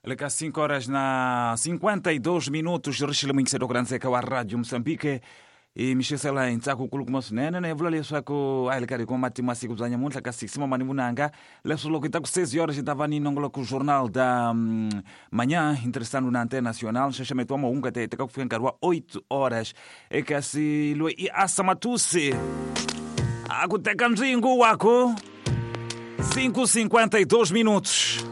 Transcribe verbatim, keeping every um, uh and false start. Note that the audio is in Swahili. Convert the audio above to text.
Leka cinco horas na cinquenta e dois minutos rishile mwingi sedo kuranzeka wa Radio Msambike e mishesela intsako kulukuma sunene na evula leswaku ahilikari kwa mati masiku za nyamunla ka six mama nimunanga lesulo kita ku seis horas itava ni nongolo ku jornal da um, manhã interessando na antena nacional shashametua maunga te teka kufika nkarwa oito horas e kasi lwe i asamatusi akuteka mzingu wako cinco e cinquenta e dois minutos.